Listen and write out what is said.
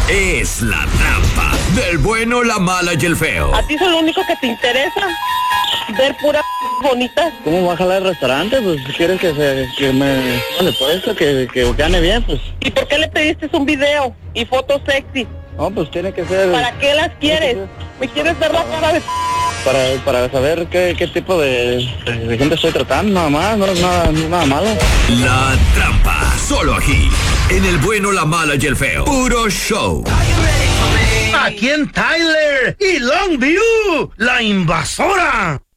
es La Trampa del bueno, la mala y el feo. ¿A ti es lo único que te interesa? Ver pura bonita. ¿Cómo va a jalar el restaurante? Pues si quieres que me puesto, que gane bien, pues. ¿Y por qué le pediste un video y fotos sexy? No, pues tiene que ser... ¿Para qué las quieres? ¿Me quieres ver la cara de Para saber qué tipo de gente estoy tratando, nada más, no es nada malo. La Trampa, solo aquí, en el bueno, la mala y el feo. Puro show. Aquí en Tyler y Longview, la invasora.